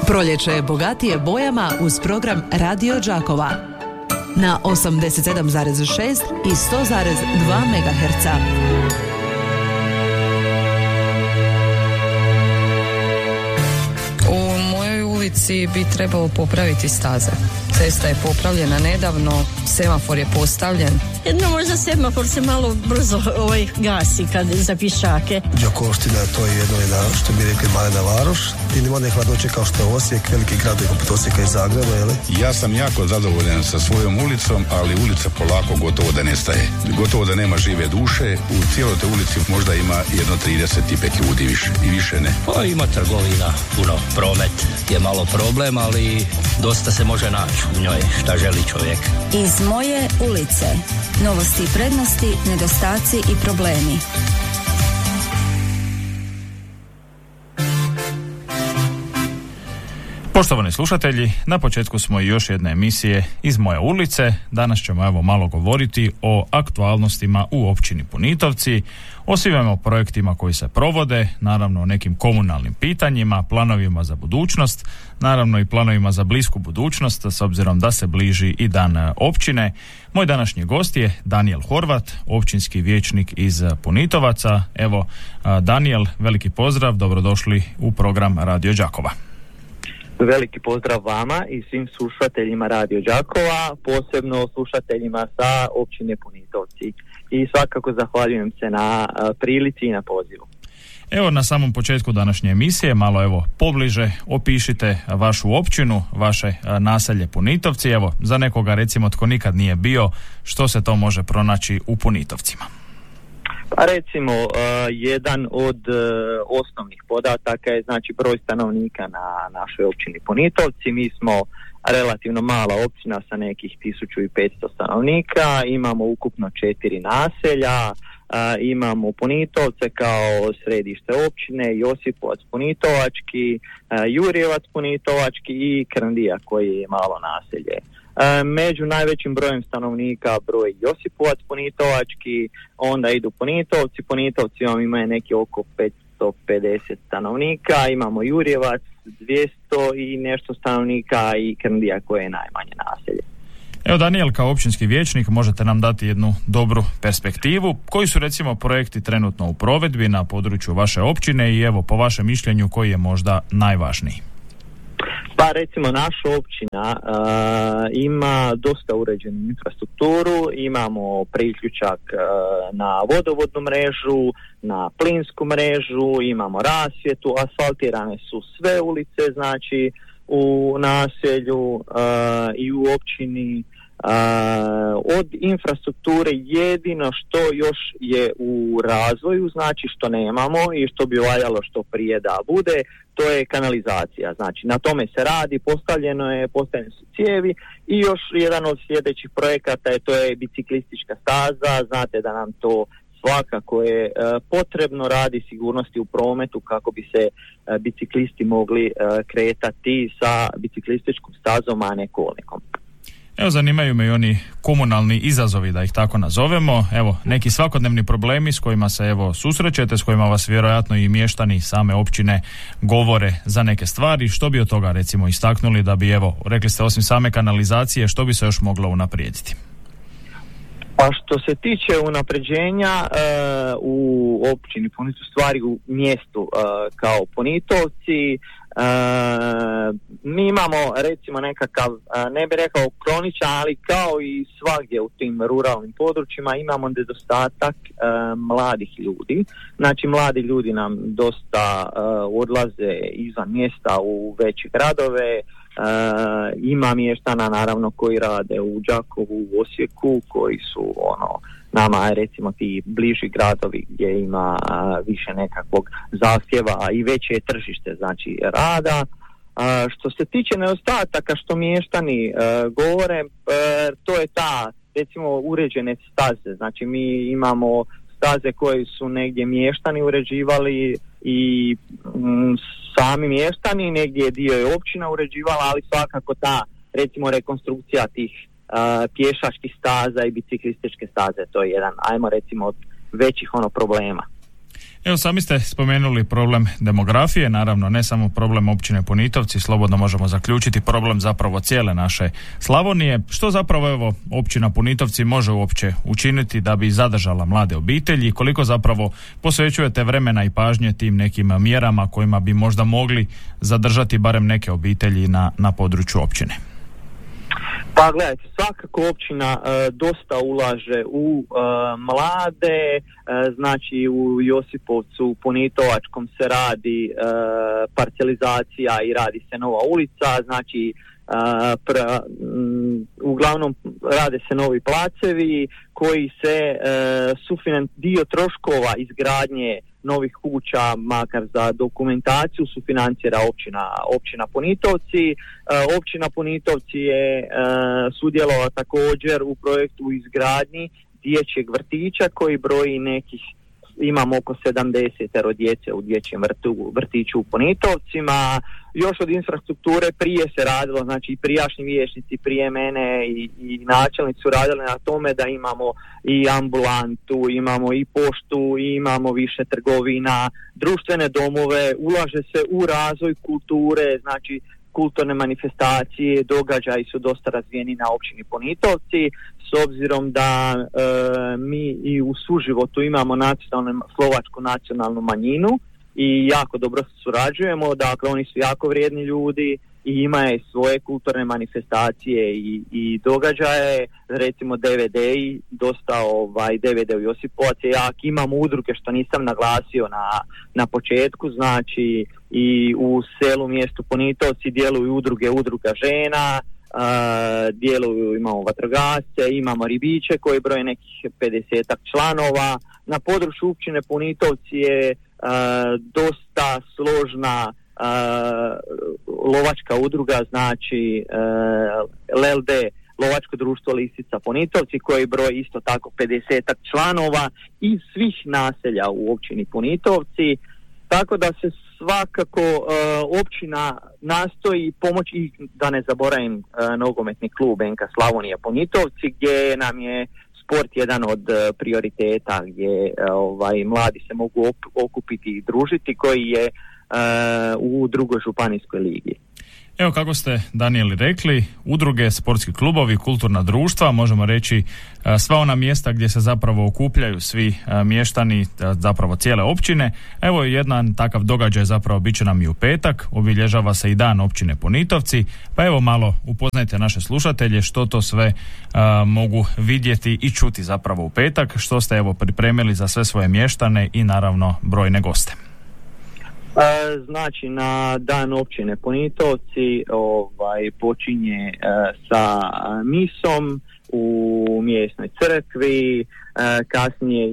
Proljeće je bogatije bojama uz program Radio Đakova na 87,6 i 100,2 MHz. U mojoj ulici bi trebalo popraviti staze. Cesta je popravljena nedavno, semafor je postavljen. Jedno možda semafor se malo brzo gasi kad za pješake. Đakovština, to je jedno što bi rekli malena varoš. I nema nek hladnoće kao što je Osijek, veliki grad poput Osijeka i Zagreba, jel? Ja sam jako zadovoljan sa svojom ulicom, ali ulica polako gotovo da nestaje. Gotovo da nema žive duše. U cijeloj te ulici možda ima jedno 35 ljudi više i više ne. Pa ima trgovina, puno, promet je malo problem, ali dosta se može naći u njoj šta želi čovjek. Iz moje ulice. Novosti i prednosti, nedostaci i problemi. Poštovani slušatelji, na početku smo još jedne emisije iz moje ulice. Danas ćemo malo govoriti o aktualnostima u općini Punitovci, o svim projektima koji se provode, naravno o nekim komunalnim pitanjima, planovima za budućnost, naravno i planovima za blisku budućnost, s obzirom da se bliži i dan općine. Moj današnji gost je Danijel Horvat, općinski vijećnik iz Punitovaca. Evo, Danijel, veliki pozdrav, dobrodošli u program Radio Đakova. Veliki pozdrav vama i svim slušateljima Radio Đakova, posebno slušateljima sa općine Punitovci. I svakako zahvaljujem se na prilici i na pozivu. Evo, na samom početku današnje emisije malo pobliže opišite vašu općinu, vaše naselje Punitovci. Evo, za nekoga recimo tko nikad nije bio, što se to može pronaći u Punitovcima? Pa recimo, jedan od osnovnih podataka je znači broj stanovnika na našoj općini Punitovci. Mi smo relativno mala općina sa nekih 1500 stanovnika, imamo ukupno 4 naselja, imamo Punitovce kao središte općine, Josipovac Punitovački, Jurjevac Punitovački i Krndija koji je malo naselje. Među najvećim brojem stanovnika broj Josipovac Punitovački, onda idu Punitovci. Punitovci imaju neki oko 550 stanovnika, imamo Jurjevac 200 i nešto stanovnika i Krndija koje je najmanje naselje. Evo, Danijel, kao općinski vijećnik možete nam dati jednu dobru perspektivu. Koji su recimo projekti trenutno u provedbi na području vaše općine i evo po vašem mišljenju koji je možda najvažniji? Pa recimo naša općina ima dosta uređenu infrastrukturu, imamo priključak na vodovodnu mrežu, na plinsku mrežu, imamo rasvjetu, asfaltirane su sve ulice, znači u naselju i u općini. Od infrastrukture jedino što još je u razvoju, znači što nemamo i što bi valjalo što prije da bude, to je kanalizacija. Znači na tome se radi, postavljene su cijevi i još jedan od sljedećih projekata to je biciklistička staza. Znate da nam to svakako je potrebno radi sigurnosti u prometu kako bi se biciklisti mogli kretati sa biciklističkom stazom, a ne kolnikom. Evo, zanimaju me i oni komunalni izazovi, da ih tako nazovemo. Evo, neki svakodnevni problemi s kojima se susrećete, s kojima vas vjerojatno i mještani same općine govore za neke stvari. Što bi od toga recimo istaknuli da bi, rekli ste, osim same kanalizacije, što bi se još moglo unaprijediti? Pa što se tiče unapređenja u općini Punitovci, stvari u mjestu kao Punitovci, mi imamo recimo nekakav, ne bih rekao kroničan, ali kao i svagdje u tim ruralnim područjima imamo nedostatak mladih ljudi. Znači mladi ljudi nam dosta odlaze izvan mjesta u veće gradove. Ima mještana naravno koji rade u Đakovu, u Osijeku, koji su nama recimo ti bliži gradovi gdje ima više nekakvog zahtjeva i veće je tržište znači rada. Što se tiče nedostataka što mještani govore, to je ta recimo uređene staze. Znači mi imamo staze koje su negdje mještani uređivali i sami mještani, negdje dio je općina uređivala, ali svakako ta recimo rekonstrukcija tih pješačkih staza i biciklističke staze, to je jedan, ajmo recimo, od većih problema. Evo, sami ste spomenuli problem demografije, naravno ne samo problem općine Punitovci, slobodno možemo zaključiti problem zapravo cijele naše Slavonije. Što zapravo evo općina Punitovci može uopće učiniti da bi zadržala mlade obitelji? Koliko zapravo posvećujete vremena i pažnje tim nekim mjerama kojima bi možda mogli zadržati barem neke obitelji na području općine? Pa gledajte, svakako općina dosta ulaže u mlade, znači u Josipovcu, u Punitovačkom se radi parcelizacija i radi se nova ulica, znači uglavnom rade se novi placevi koji se dio troškova izgradnje novih kuća, makar za dokumentaciju, sufinancira općina Punitovci. Općina Punitovci je sudjelovala također u projektu izgradnji dječjeg vrtića koji broji imamo oko 70 djece u dječjem vrtiću u Punitovcima. Još od infrastrukture prije se radilo, znači prijašnji vijećnici prije mene i načelnici su radili na tome da imamo i ambulantu, imamo i poštu, imamo više trgovina, društvene domove, ulaže se u razvoj kulture, znači kulturne manifestacije, događaji su dosta razvijeni na općini Punitovci, s obzirom da mi i u suživotu imamo slovačku nacionalnu manjinu i jako dobro surađujemo, dakle oni su jako vrijedni ljudi i imaju svoje kulturne manifestacije i događaje, recimo DVD-i, dosta DVD u Josipovac je jak, imamo udruge što nisam naglasio na početku, znači i u selu mjestu Punitovci djeluju udruga žena, imamo vatrogasce, imamo ribiče koji broje nekih 50 članova. Na području općine Punitovci je dosta složna lovačka udruga, znači LLD, Lovačko društvo Lisica Punitovci, koji broji isto tako 50 članova iz svih naselja u općini Punitovci, tako da se svakako općina nastoji pomoći, i da ne zaboravim nogometni klub NK Slavonija Punitovci, gdje nam je sport jedan od prioriteta, gdje mladi se mogu okupiti i družiti, koji je u drugoj županijskoj ligi. Evo, kako ste, Danijeli, rekli, udruge, sportski klubovi, kulturna društva, možemo reći sva ona mjesta gdje se zapravo okupljaju svi mještani, zapravo cijele općine. Evo, jedan takav događaj zapravo bit će nam i u petak, obilježava se i dan općine Punitovci, pa evo malo upoznajte naše slušatelje što to sve mogu vidjeti i čuti zapravo u petak, što ste evo pripremili za sve svoje mještane i naravno brojne goste. Znači, na dan općine Punitovci počinje sa misom u mjesnoj crkvi, kasnije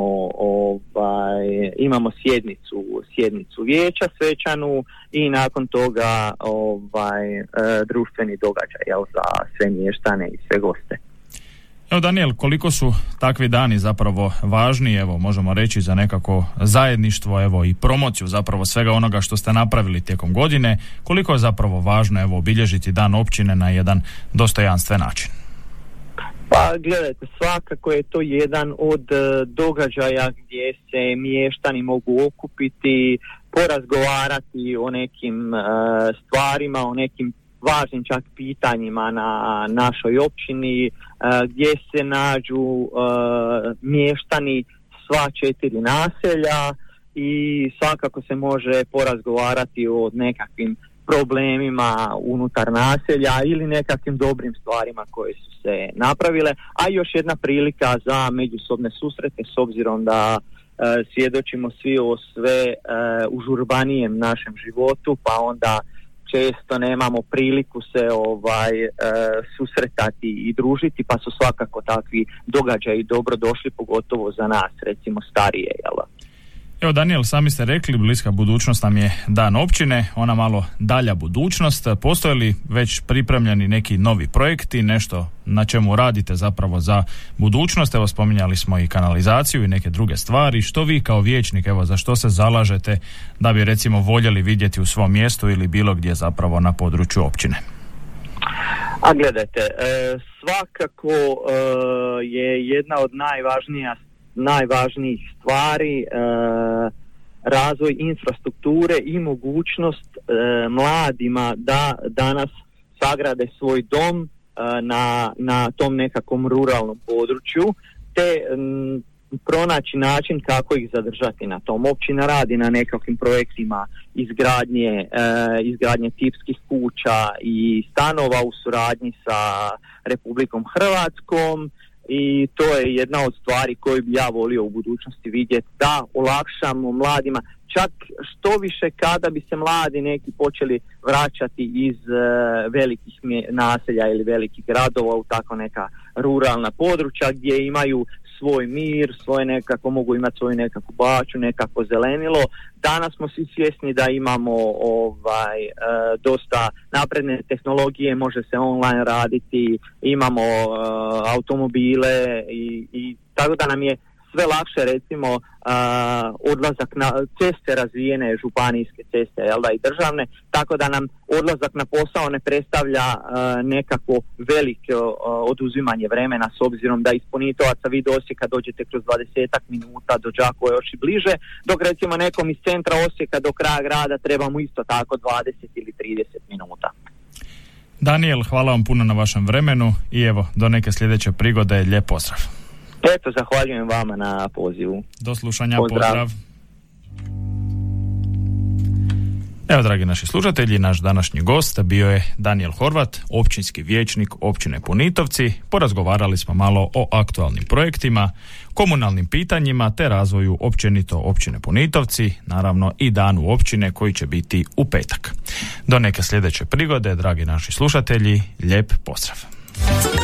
imamo sjednicu vijeća svečanu i nakon toga društveni događaj za sve mještane i sve goste. Evo, Danijel, koliko su takvi dani zapravo važni, evo možemo reći, za nekako zajedništvo, evo i promociju zapravo svega onoga što ste napravili tijekom godine, koliko je zapravo važno evo obilježiti dan općine na jedan dostojanstven način? Pa gledajte, svakako je to jedan od događaja gdje se mještani mogu okupiti, porazgovarati o nekim stvarima, o nekim važnim čak pitanjima na našoj općini, gdje se nađu mještani sva 4 naselja i svakako se može porazgovarati o nekakvim problemima unutar naselja ili nekakvim dobrim stvarima koje su se napravile, a još jedna prilika za međusobne susrete, s obzirom da svjedočimo svi o sve užurbanijem našem životu, pa onda često nemamo priliku se susretati i družiti, pa su svakako takvi događaji dobro došli, pogotovo za nas, recimo starije, jel? Evo, Danijel, sami ste rekli, bliska budućnost nam je dan općine, ona malo dalja budućnost. Postoje li već pripremljeni neki novi projekti, nešto na čemu radite zapravo za budućnost? Evo, spominjali smo i kanalizaciju i neke druge stvari. Što vi kao vijećnik, evo, za što se zalažete da bi recimo voljeli vidjeti u svom mjestu ili bilo gdje zapravo na području općine? A gledajte, svakako je jedna od najvažnijih stvari razvoj infrastrukture i mogućnost mladima da danas sagrade svoj dom na tom nekakvom ruralnom području, te pronaći način kako ih zadržati na tom. Općina radi na nekakvim projektima izgradnje tipskih kuća i stanova u suradnji sa Republikom Hrvatskom, i to je jedna od stvari koju bi ja volio u budućnosti vidjeti, da olakšamo mladima, čak što više kada bi se mladi neki počeli vraćati iz velikih naselja ili velikih gradova u tako neka ruralna područja gdje imaju svoj mir, mogu imati svoju nekakvu baču, nekako zelenilo. Danas smo svi svjesni da imamo dosta napredne tehnologije, može se online raditi, imamo automobile i tako da nam je sve lakše, recimo odlazak na ceste razvijene, županijske ceste, i državne, tako da nam odlazak na posao ne predstavlja nekako veliko oduzimanje vremena, s obzirom da iz Punitovaca vi do Osijeka dođete kroz 20 minuta, do Đakova još i bliže, dok recimo nekom iz centra Osijeka do kraja grada trebamo isto tako 20 ili 30 minuta. Daniel, hvala vam puno na vašem vremenu i evo, do neke sljedeće prigode, lijep pozdrav. Eto, zahvaljujem vama na pozivu. Do slušanja, pozdrav. Evo, dragi naši slušatelji, naš današnji gost bio je Danijel Horvat, općinski vijećnik općine Punitovci. Porazgovarali smo malo o aktualnim projektima, komunalnim pitanjima te razvoju općenito općine Punitovci, naravno i danu općine koji će biti u petak. Do neke sljedeće prigode, dragi naši slušatelji, lijep pozdrav.